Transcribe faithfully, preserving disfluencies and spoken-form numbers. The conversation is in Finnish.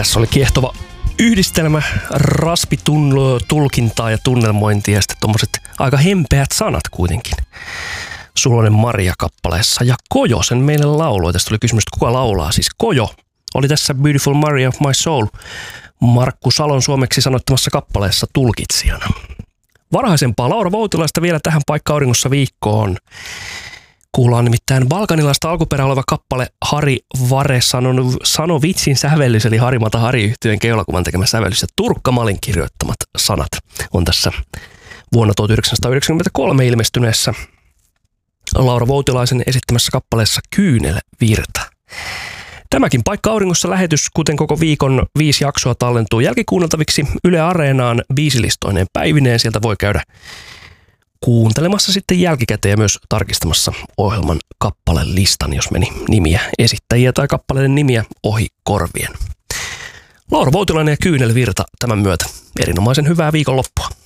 Tässä oli kiehtova yhdistelmä raspitulkintaa ja tunnelmointia ja sitten tommoset aika hempeät sanat kuitenkin. Suloinen Maria-kappaleessa ja Kojo sen meille lauloi. Tästä tuli kysymys, että kuka laulaa. Siis Kojo oli tässä Beautiful Maria of My Soul Markku Salon suomeksi sanoittamassa kappaleessa tulkitsijana. Varhaisempaa Laura Voutilaista vielä tähän Paikka auringossa viikkoon. Kuullaan nimittäin balkanilaista alkuperää oleva kappale Hari Vare Sanon, Sanovitsin sävellys, eli Harimata Hari-yhtyeen keulakuvan tekemä sävellys ja Turkka Malin kirjoittamat sanat on tässä vuonna tuhatyhdeksänsataayhdeksänkymmentäkolme ilmestyneessä Laura Voutilaisen esittämässä kappaleessa Kyynelvirta. Tämäkin Paikka auringossa lähetys, kuten koko viikon viisi jaksoa, tallentuu jälkikuunneltaviksi Yle Areenaan biisilistoineen päivineen. Sieltä voi käydä kuuntelemassa sitten jälkikäteen ja myös tarkistamassa ohjelman kappalelistan, jos meni nimiä, esittäjiä tai kappaleiden nimiä ohi korvien. Laura Voutilainen ja Kyynelvirta tämän myötä. Erinomaisen hyvää viikonloppua.